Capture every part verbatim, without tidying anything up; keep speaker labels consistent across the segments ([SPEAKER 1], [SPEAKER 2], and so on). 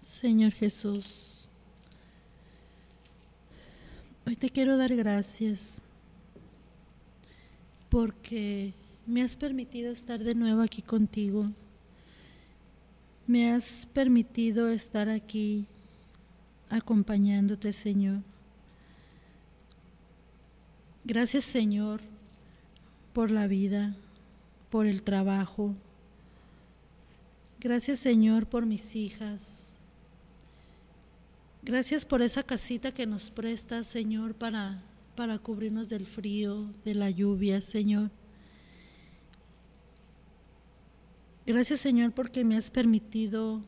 [SPEAKER 1] Señor Jesús, hoy te quiero dar gracias porque me has permitido estar de nuevo aquí contigo. Me has permitido estar aquí acompañándote, Señor. Gracias, Señor, por la vida, por el trabajo. Gracias, Señor, por mis hijas. Gracias por esa casita que nos prestas, Señor, para, para cubrirnos del frío, de la lluvia, Señor. Gracias, Señor, porque me has permitido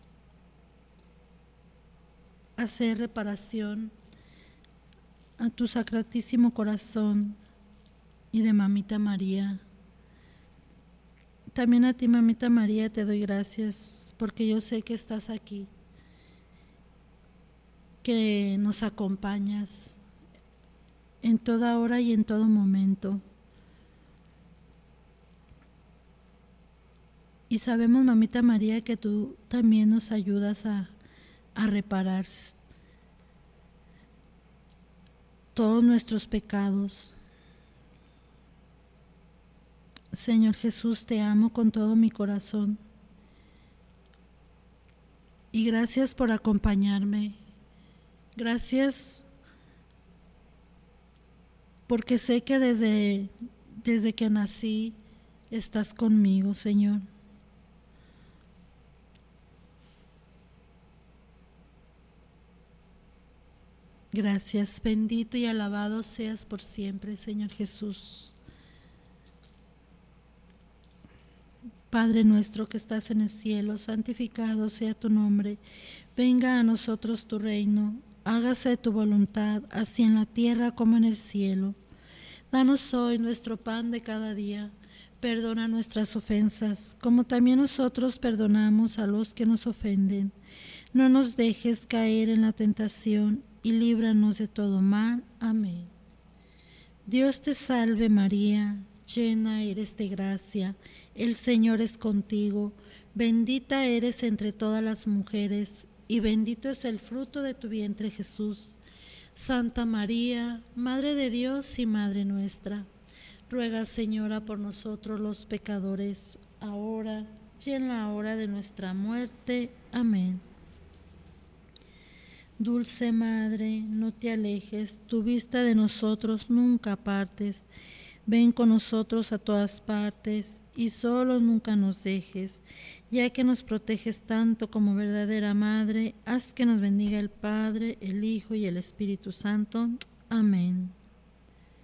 [SPEAKER 1] hacer reparación a tu sacratísimo corazón y de Mamita María. También a ti, Mamita María, te doy gracias porque yo sé que estás aquí, que nos acompañas en toda hora y en todo momento. Y sabemos, Mamita María, que tú también nos ayudas a, a reparar todos nuestros pecados. Señor Jesús, te amo con todo mi corazón. Y gracias por acompañarme. Gracias porque sé que desde, desde que nací estás conmigo, Señor. Gracias, bendito y alabado seas por siempre, Señor Jesús. Padre nuestro que estás en el cielo, santificado sea tu nombre. Venga a nosotros tu reino. Hágase tu voluntad, así en la tierra como en el cielo. Danos hoy nuestro pan de cada día. Perdona nuestras ofensas, como también nosotros perdonamos a los que nos ofenden. No nos dejes caer en la tentación y líbranos de todo mal. Amén. Dios te salve María, llena eres de gracia, el Señor es contigo, bendita eres entre todas las mujeres, y bendito es el fruto de tu vientre Jesús. Santa María, Madre de Dios y Madre nuestra, ruega, Señora, por nosotros los pecadores, ahora y en la hora de nuestra muerte. Amén. Dulce Madre, no te alejes, tu vista de nosotros nunca apartes. Ven con nosotros a todas partes y solo nunca nos dejes, ya que nos proteges tanto como verdadera Madre. Haz que nos bendiga el Padre, el Hijo y el Espíritu Santo. Amén.